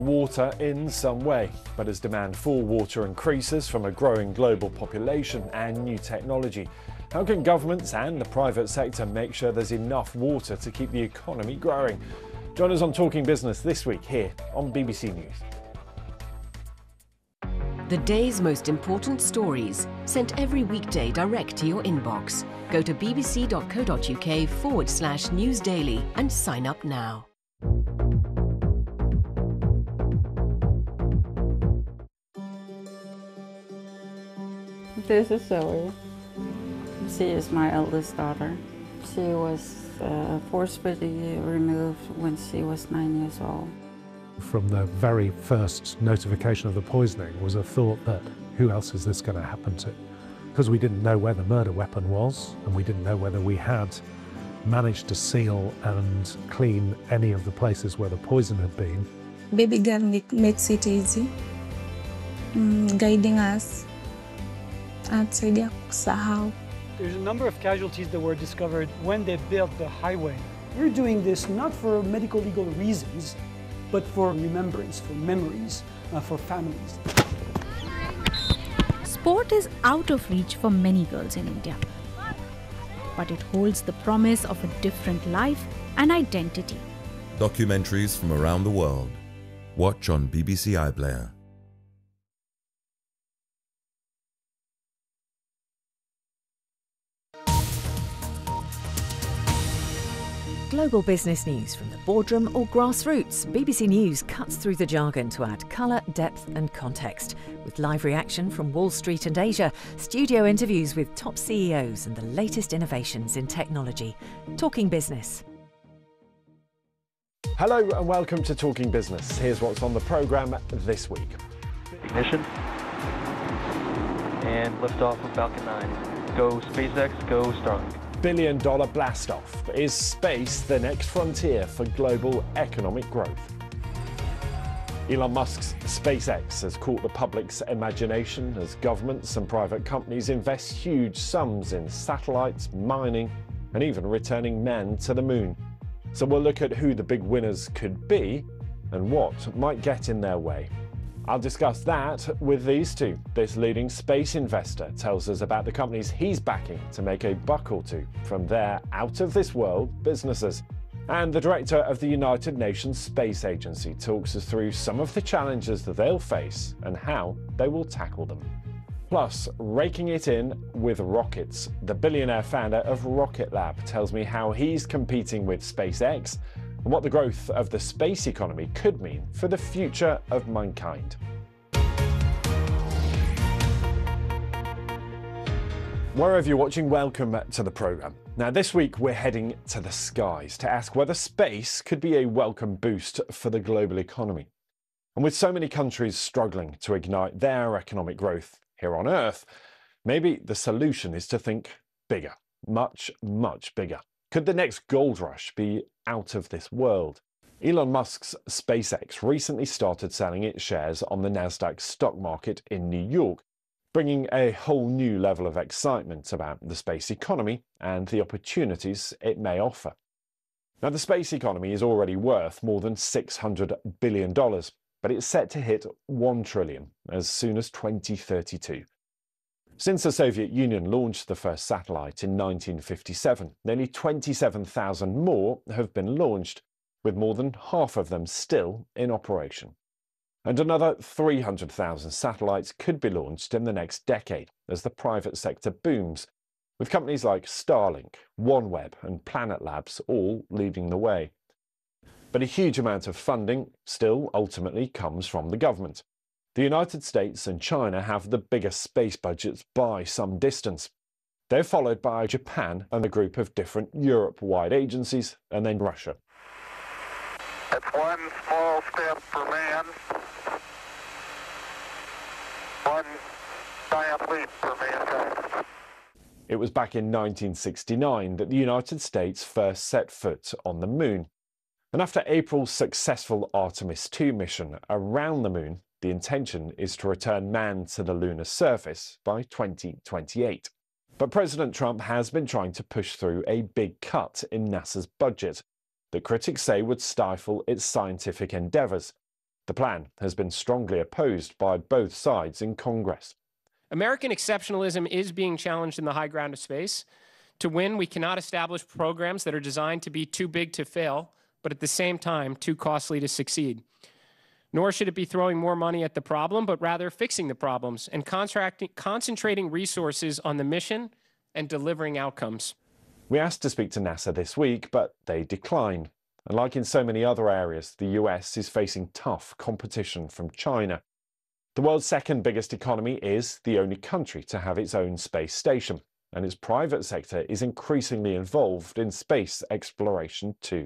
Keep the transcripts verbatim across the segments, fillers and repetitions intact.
Water in some way, but as demand for water increases from a growing global population and new technology, how can governments and the private sector make sure there's enough water to keep the economy growing? Join us on Talking Business this week here on B B C News. The day's most important stories, sent every weekday direct to your inbox. Go to bbc.co.uk forward slash news daily and sign up now. This is Zoe. She is my eldest daughter. She was uh, forcibly removed when she was nine years old. From the very first notification of the poisoning was a thought that who else is this going to happen to? Because we didn't know where the murder weapon was, and we didn't know whether we had managed to seal and clean any of the places where the poison had been. Baby girl makes it easy, mm, guiding us. There's a number of casualties that were discovered when they built the highway. We're doing this not for medical legal reasons, but for remembrance, for memories, uh, for families. Sport is out of reach for many girls in India, but it holds the promise of a different life and identity. Documentaries from around the world. Watch on B B C iPlayer. Global business news from the boardroom or grassroots. B B C News cuts through the jargon to add colour, depth and context. With live reaction from Wall Street and Asia, studio interviews with top C E Os and the latest innovations in technology. Talking Business. Hello and welcome to Talking Business. Here's what's on the programme this week. Ignition. And liftoff of Falcon nine. Go SpaceX, go Starlink. Billion dollar blastoff. Is space the next frontier for global economic growth? Elon Musk's SpaceX has caught the public's imagination as governments and private companies invest huge sums in satellites, mining, and even returning men to the moon. So we'll look at who the big winners could be and what might get in their way. I'll discuss that with these two. This leading space investor tells us about the companies he's backing to make a buck or two from their out-of-this-world businesses. And the director of the United Nations Space Agency talks us through some of the challenges that they'll face and how they will tackle them. Plus, raking it in with rockets. The billionaire founder of Rocket Lab tells me how he's competing with SpaceX and what the growth of the space economy could mean for the future of mankind. Wherever you're watching, welcome to the programme. Now this week we're heading to the skies to ask whether space could be a welcome boost for the global economy. And with so many countries struggling to ignite their economic growth here on Earth, maybe the solution is to think bigger, much, much bigger. Could the next gold rush be out of this world? Elon Musk's SpaceX recently started selling its shares on the Nasdaq stock market in New York, bringing a whole new level of excitement about the space economy and the opportunities it may offer. Now, the space economy is already worth more than six hundred billion dollars, but it's set to hit one trillion dollars as soon as twenty thirty-two. Since the Soviet Union launched the first satellite in nineteen fifty-seven, nearly twenty-seven thousand more have been launched, with more than half of them still in operation. And another three hundred thousand satellites could be launched in the next decade as the private sector booms, with companies like Starlink, OneWeb and Planet Labs all leading the way. But a huge amount of funding still ultimately comes from the government. The United States and China have the biggest space budgets by some distance. They're followed by Japan and a group of different Europe-wide agencies, and then Russia. It's one small step for man, one giant leap for mankind. It was back in nineteen sixty-nine that the United States first set foot on the moon. And after April's successful Artemis two mission around the moon, the intention is to return man to the lunar surface by twenty twenty-eight. But President Trump has been trying to push through a big cut in NASA's budget that critics say would stifle its scientific endeavours. The plan has been strongly opposed by both sides in Congress. American exceptionalism is being challenged in the high ground of space. To win, we cannot establish programs that are designed to be too big to fail, but at the same time, too costly to succeed. Nor should it be throwing more money at the problem, but rather fixing the problems and concentrating resources on the mission and delivering outcomes. We asked to speak to NASA this week, but they declined. And like in so many other areas, the U S is facing tough competition from China. The world's second biggest economy is the only country to have its own space station, and its private sector is increasingly involved in space exploration too.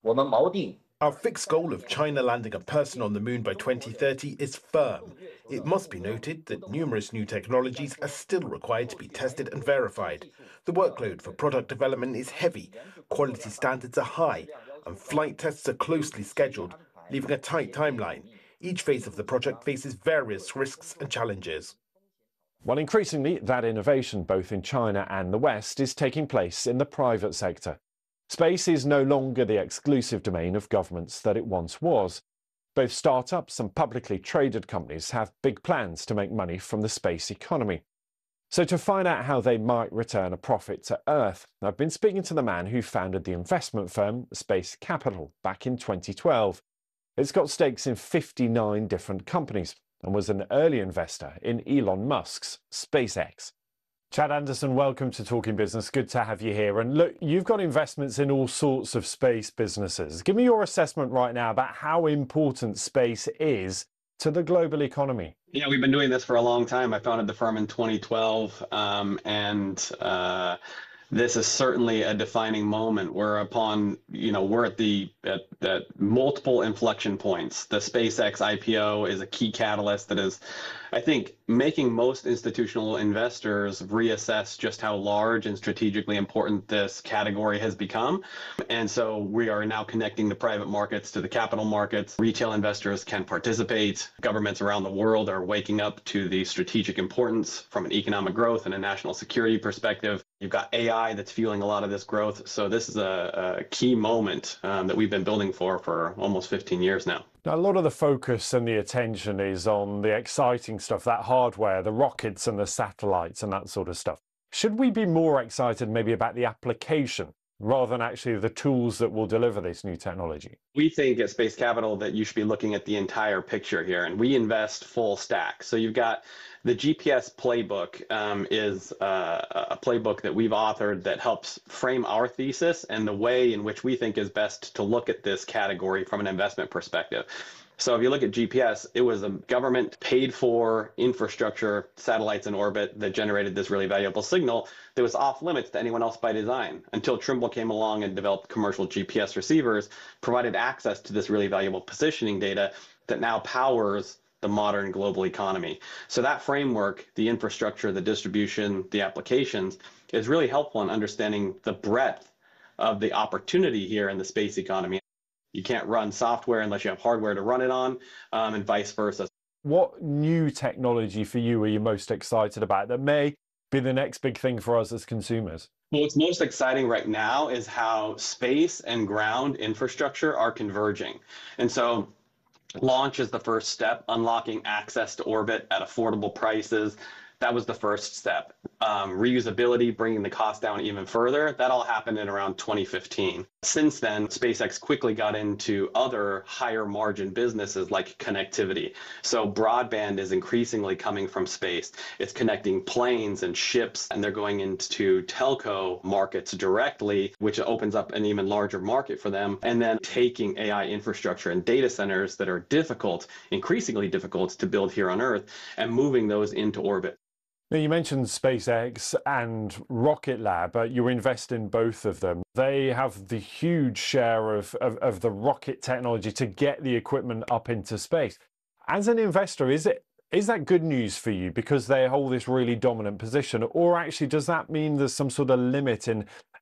Our fixed goal of China landing a person on the moon by twenty thirty is firm. It must be noted that numerous new technologies are still required to be tested and verified. The workload for product development is heavy, quality standards are high, and flight tests are closely scheduled, leaving a tight timeline. Each phase of the project faces various risks and challenges. Well, increasingly, that innovation, both in China and the West, is taking place in the private sector. Space is no longer the exclusive domain of governments that it once was. Both startups and publicly traded companies have big plans to make money from the space economy. So to find out how they might return a profit to Earth, I've been speaking to the man who founded the investment firm Space Capital back in twenty twelve. It's got stakes in fifty-nine different companies and was an early investor in Elon Musk's SpaceX. Chad Anderson, welcome to Talking Business. Good to have you here. And look, you've got investments in all sorts of space businesses. Give me your assessment right now about how important space is to the global economy. Yeah, we've been doing this for a long time. I founded the firm in twenty twelve, um, and uh, this is certainly a defining moment whereupon, you know, we're at the at, at multiple inflection points. The SpaceX I P O is a key catalyst that is, I think, making most institutional investors reassess just how large and strategically important this category has become. And so we are now connecting the private markets to the capital markets. Retail investors can participate. Governments around the world are waking up to the strategic importance from an economic growth and a national security perspective. You've got A I that's fueling a lot of this growth. So this is a, a key moment um, that we've been building for for almost fifteen years now. Now, a lot of the focus and the attention is on the exciting stuff, that hardware, the rockets and the satellites and that sort of stuff. Should we be more excited maybe about the application rather than actually the tools that will deliver this new technology? We think at Space Capital that you should be looking at the entire picture here, and we invest full stack. So you've got the G P S playbook um, is uh, a playbook that we've authored that helps frame our thesis and the way in which we think is best to look at this category from an investment perspective. So if you look at G P S, it was a government paid for infrastructure, satellites in orbit that generated this really valuable signal that was off limits to anyone else by design until Trimble came along and developed commercial G P S receivers, provided access to this really valuable positioning data that now powers the modern global economy. So that framework, the infrastructure, the distribution, the applications, is really helpful in understanding the breadth of the opportunity here in the space economy. You can't run software unless you have hardware to run it on, um, and vice versa. What new technology for you are you most excited about that may be the next big thing for us as consumers? Well, what's most exciting right now is how space and ground infrastructure are converging. And so launch is the first step, unlocking access to orbit at affordable prices. That was the first step. Um, reusability, bringing the cost down even further. That all happened in around twenty fifteen. Since then, SpaceX quickly got into other higher margin businesses like connectivity. So broadband is increasingly coming from space. It's connecting planes and ships, and they're going into telco markets directly, which opens up an even larger market for them. And then taking A I infrastructure and data centers that are difficult, increasingly difficult to build here on Earth, and moving those into orbit. Now, you mentioned SpaceX and Rocket Lab. Uh, you invest in both of them. They have the huge share of, of, of the rocket technology to get the equipment up into space. As an investor, is it is that good news for you because they hold this really dominant position? Or actually, does that mean there's some sort of limit in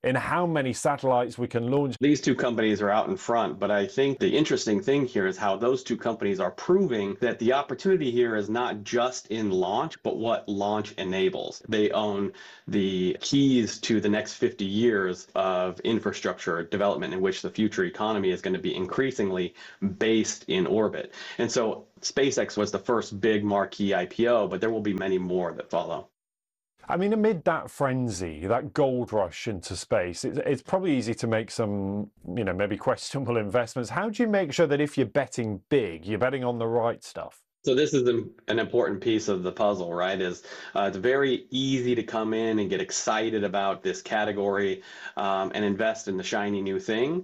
in how many satellites we can launch. These two companies are out in front, but I think the interesting thing here is how those two companies are proving that the opportunity here is not just in launch, but what launch enables. They own the keys to the next fifty years of infrastructure development in which the future economy is going to be increasingly based in orbit. And so SpaceX was the first big marquee I P O, but there will be many more that follow. I mean, amid that frenzy, that gold rush into space, it's, it's probably easy to make some, you know, maybe questionable investments. How do you make sure that if you're betting big, you're betting on the right stuff? So this is an important piece of the puzzle, right? Is uh, it's very easy to come in and get excited about this category um, and invest in the shiny new thing.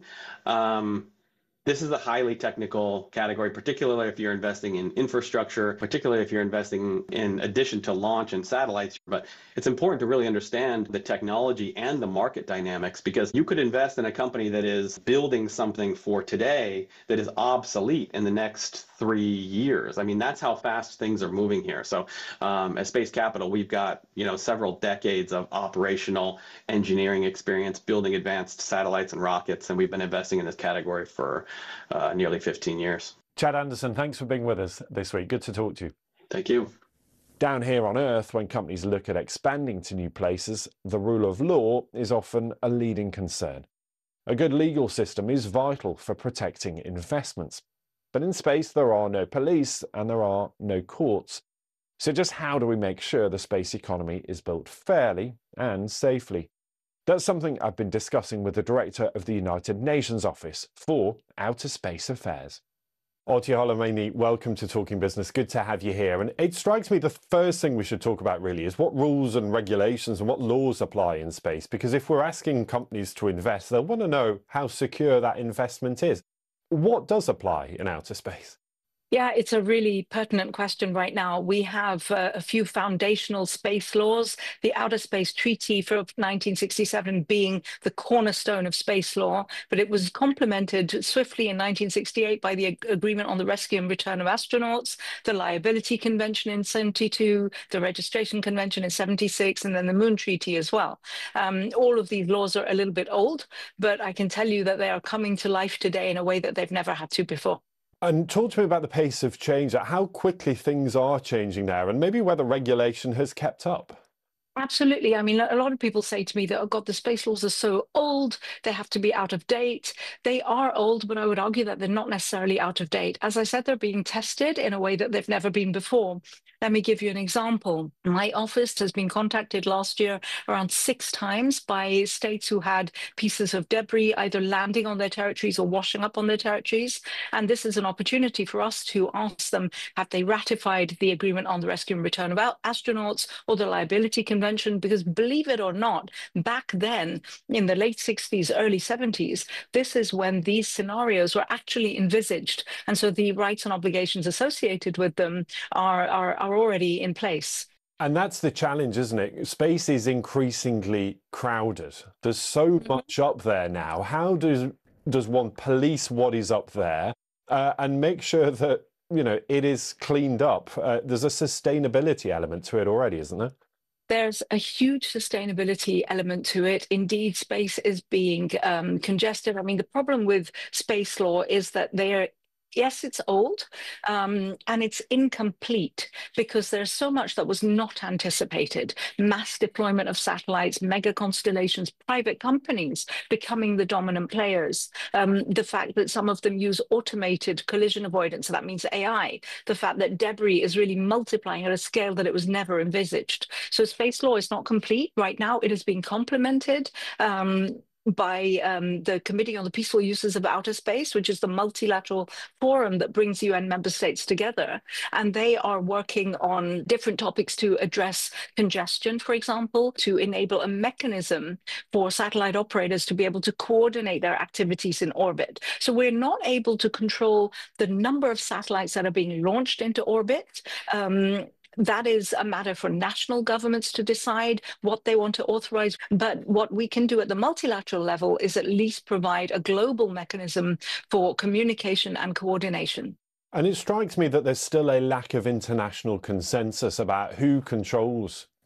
Um, This is a highly technical category, particularly if you're investing in infrastructure, particularly if you're investing in addition to launch and satellites. But it's important to really understand the technology and the market dynamics, because you could invest in a company that is building something for today that is obsolete in the next three years. I mean, that's how fast things are moving here. So um, at Space Capital, we've got, you know, several decades of operational engineering experience building advanced satellites and rockets, and we've been investing in this category for Uh, nearly fifteen years. Chad Anderson, thanks for being with us this week. Good to talk to you. Thank you. Down here on Earth, when companies look at expanding to new places, the rule of law is often a leading concern. A good legal system is vital for protecting investments. But in space, there are no police and there are no courts. So just how do we make sure the space economy is built fairly and safely? That's something I've been discussing with the director of the United Nations Office for Outer Space Affairs. Outi Holomaini, welcome to Talking Business. Good to have you here. And it strikes me the first thing we should talk about really is what rules and regulations and what laws apply in space. Because if we're asking companies to invest, they'll want to know how secure that investment is. What does apply in outer space? Yeah, it's a really pertinent question right now. We have uh, a few foundational space laws, the Outer Space Treaty from nineteen sixty-seven being the cornerstone of space law, but it was complemented swiftly in nineteen sixty-eight by the Ag- Agreement on the Rescue and Return of Astronauts, the Liability Convention in seventy-two, the Registration Convention in seventy-six, and then the Moon Treaty as well. Um, all of these laws are a little bit old, but I can tell you that they are coming to life today in a way that they've never had to before. And talk to me about the pace of change, how quickly things are changing there, and maybe whether regulation has kept up. Absolutely. I mean, a lot of people say to me that, oh God, the space laws are so old, they have to be out of date. They are old, but I would argue that they're not necessarily out of date. As I said, they're being tested in a way that they've never been before. Let me give you an example. My office has been contacted last year around six times by states who had pieces of debris either landing on their territories or washing up on their territories. And this is an opportunity for us to ask them, have they ratified the Agreement on the Rescue and Return of Astronauts or the Liability Convention? Because believe it or not, back then in the late sixties, early seventies, this is when these scenarios were actually envisaged. And so the rights and obligations associated with them are, are, are already in place. And that's the challenge, isn't it? Space is increasingly crowded. There's so much up there now. How does does one police what is up there uh, and make sure that, you know, it is cleaned up? Uh, there's a sustainability element to it already, isn't there? There's a huge sustainability element to it. Indeed, space is being um, congested. I mean, the problem with space law is that they're Yes, it's old um, and it's incomplete because there's so much that was not anticipated. Mass deployment of satellites, mega constellations, private companies becoming the dominant players. Um, the fact that some of them use automated collision avoidance, so that means A I. The fact that debris is really multiplying at a scale that it was never envisaged. So space law is not complete. Right now, it is being complemented. Um, by um, the Committee on the Peaceful Uses of Outer Space, which is the multilateral forum that brings U N member states together. And they are working on different topics to address congestion, for example, to enable a mechanism for satellite operators to be able to coordinate their activities in orbit. So we're not able to control the number of satellites that are being launched into orbit. Um, That is a matter for national governments to decide what they want to authorize. But what we can do at the multilateral level is at least provide a global mechanism for communication and coordination. And it strikes me that there's still a lack of international consensus about who controls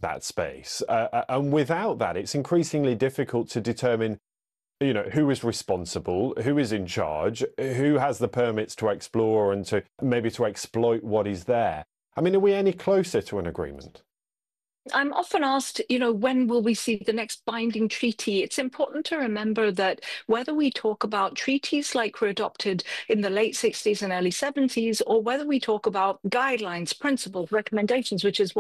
that space. Uh, and without that, it's increasingly difficult to determine, you know, who is responsible, who is in charge, who has the permits to explore and to maybe to exploit what is there. I mean, are we any closer to an agreement? I'm often asked, you know, when will we see the next binding treaty? It's important to remember that whether we talk about treaties like were adopted in the late sixties and early seventies, or whether we talk about guidelines, principles, recommendations, which is what